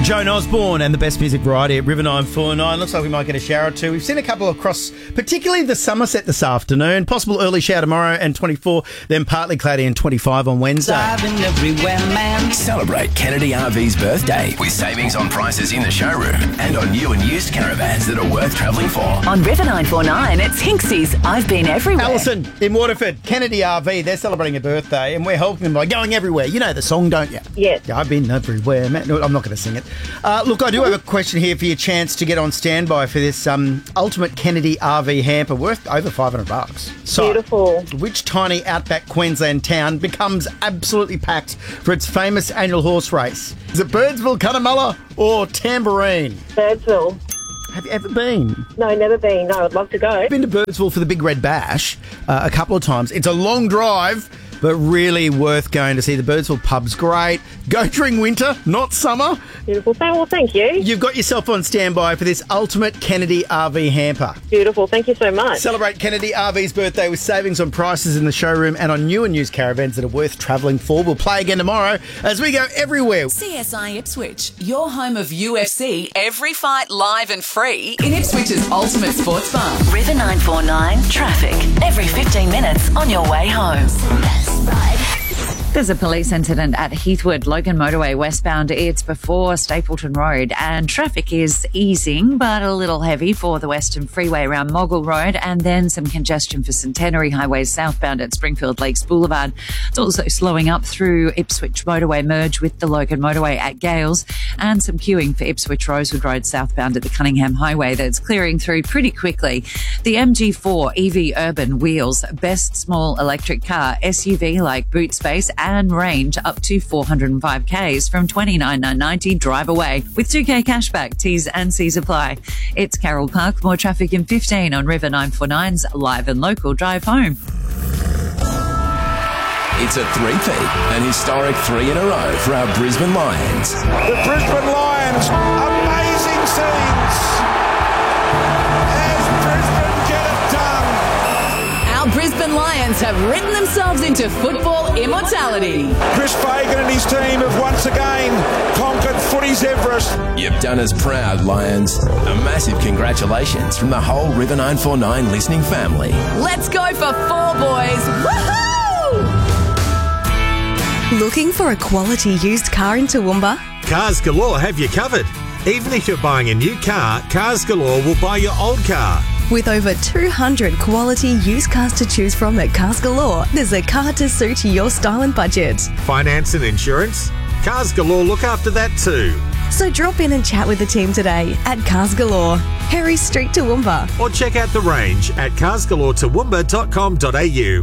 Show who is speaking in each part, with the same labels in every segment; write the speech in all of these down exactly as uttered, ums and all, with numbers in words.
Speaker 1: Joan Osborne and the best music variety at River nine four nine. Looks like we might get a shower or two. We've seen a couple across, particularly the Somerset this afternoon. Possible early shower tomorrow and twenty-four, then partly cloudy and twenty-five on Wednesday.
Speaker 2: Everywhere, man.
Speaker 3: Celebrate Kennedy R V's birthday with savings on prices in the showroom and on new and used caravans that are worth travelling for.
Speaker 4: On River nine four nine, it's Hinksy's I've Been Everywhere.
Speaker 1: Alison in Waterford, Kennedy R V, they're celebrating a birthday and we're helping them by going everywhere. You know the song, don't you?
Speaker 5: Yes.
Speaker 1: Yeah, I've been everywhere. Man, no, I'm not going to sing it. Uh, look, I do have a question here for your chance to get on standby for this um, ultimate Kennedy R V hamper worth over five hundred bucks. So,
Speaker 5: Beautiful.
Speaker 1: which tiny outback Queensland town becomes absolutely packed for its famous annual horse race? Is it Birdsville, Cunnamulla or Tamborine?
Speaker 5: Birdsville.
Speaker 1: Have you ever been?
Speaker 5: No, never been. No, I'd love to go.
Speaker 1: I've been to Birdsville for the Big Red Bash uh, a couple of times. It's a long drive, but really worth going to see. The Birdsville pub's great. Go during winter, not summer.
Speaker 5: Beautiful. Well, thank you.
Speaker 1: You've got yourself on standby for this ultimate Kennedy R V hamper.
Speaker 5: Beautiful. Thank you so much.
Speaker 1: Celebrate Kennedy R V's birthday with savings on prices in the showroom and on new and used caravans that are worth travelling for. We'll play again tomorrow as we go everywhere.
Speaker 4: C S I Ipswich, your home of U F C, every fight live and free in Ipswich's ultimate sports bar. River nine four nine, traffic, every fifteen minutes on your way home.
Speaker 6: There's a police incident at Heathwood, Logan Motorway westbound. It's before Stapleton Road and traffic is easing but a little heavy for the Western Freeway around Moggle Road, and then some congestion for Centenary Highway southbound at Springfield Lakes Boulevard. It's also slowing up through Ipswich Motorway merge with the Logan Motorway at Gales, and some queuing for Ipswich Rosewood Road southbound at the Cunningham Highway that's clearing through pretty quickly. The M G four E V Urban Wheels, best small electric car, S U V like boot space and range up to four hundred five kays from twenty-nine thousand nine hundred ninety dollars drive away with two K cashback. T's and C's apply. It's Carroll Park. More traffic in fifteen on River nine four nine's live and local drive home.
Speaker 3: It's a three-peat, an historic three in a row for our Brisbane Lions.
Speaker 7: The Brisbane Lions, amazing scenes as Brisbane get it done.
Speaker 4: Our Brisbane Lions have written themselves into football immortality.
Speaker 7: Chris Fagan and his team have once again conquered footy's Everest.
Speaker 3: You've done us proud, Lions. A massive congratulations from the whole River nine four nine listening family.
Speaker 4: Let's go for four, boys. Woohoo!
Speaker 8: Looking for a quality used car in Toowoomba?
Speaker 9: Cars Galore have you covered. Even if you're buying a new car, Cars Galore will buy your old car.
Speaker 8: With over two hundred quality used cars to choose from at Cars Galore, there's a car to suit your style and budget.
Speaker 9: Finance and insurance? Cars Galore look after that too.
Speaker 8: So drop in and chat with the team today at Cars Galore, Harry Street, Toowoomba.
Speaker 9: Or check out the range at cars galore toowoomba dot com dot a u.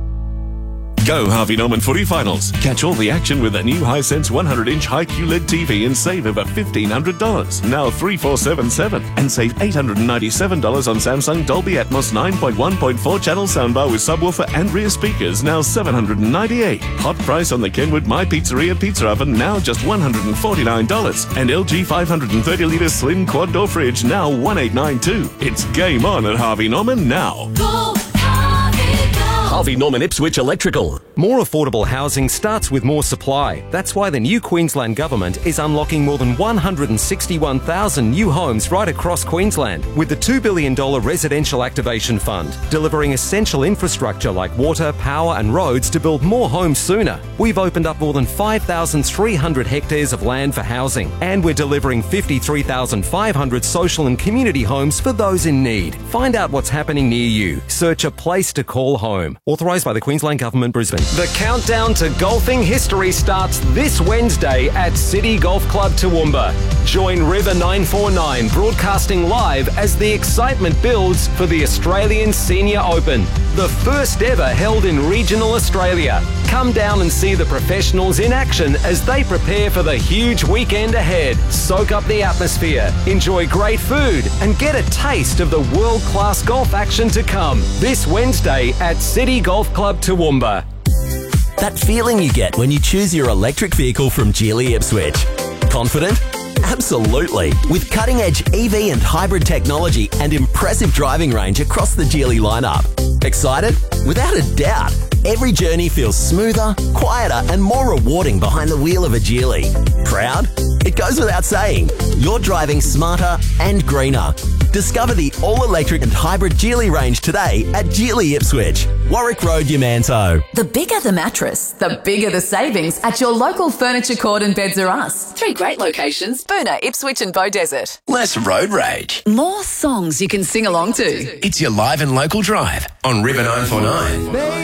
Speaker 10: Go Harvey Norman Footy Finals. Catch all the action with a new Hisense one hundred inch high Q L E D T V and save over fifteen hundred dollars. Now three four seven seven. And save eight hundred ninety-seven dollars on Samsung Dolby Atmos nine point one point four channel soundbar with subwoofer and rear speakers, now seven hundred ninety-eight dollars. Hot price on the Kenwood My Pizzeria Pizza Oven, now just one hundred forty-nine dollars. And L G five hundred thirty litre slim quad door fridge, now one thousand eight hundred ninety-two dollars. It's game on at Harvey Norman now.
Speaker 11: Go, Harvey, go. Harvey Norman Ipswich Electrical.
Speaker 12: More affordable housing starts with more supply. That's why the new Queensland Government is unlocking more than one hundred sixty-one thousand new homes right across Queensland with the two billion dollars Residential Activation Fund, delivering essential infrastructure like water, power and roads to build more homes sooner. We've opened up more than five thousand three hundred hectares of land for housing, and we're delivering fifty-three thousand five hundred social and community homes for those in need. Find out what's happening near you. Search a place to call home. Authorised by the Queensland Government, Brisbane.
Speaker 13: The countdown to golfing history starts this Wednesday at City Golf Club Toowoomba. Join River nine four nine broadcasting live as the excitement builds for the Australian Senior Open, the first ever held in regional Australia. Come down and see the professionals in action as they prepare for the huge weekend ahead. Soak up the atmosphere, enjoy great food and get a taste of the world-class golf action to come this Wednesday at City Golf Club Toowoomba.
Speaker 3: That feeling you get when you choose your electric vehicle from Geely Ipswich. Confident? Absolutely. With cutting-edge E V and hybrid technology and impressive driving range across the Geely lineup. Excited? Without a doubt. Every journey feels smoother, quieter and more rewarding behind the wheel of a Geely. Proud? It goes without saying, you're driving smarter and greener. Discover the all-electric and hybrid Geely range today at Geely Ipswich, Warwick Road, Yamanto.
Speaker 4: The bigger the mattress, the bigger the savings at your local Furniture Court and Beds R Us. Three great locations, Boona, Ipswich and Beaudesert.
Speaker 14: Less road rage.
Speaker 4: More songs you can sing along to.
Speaker 14: It's your live and local drive on River nine four nine.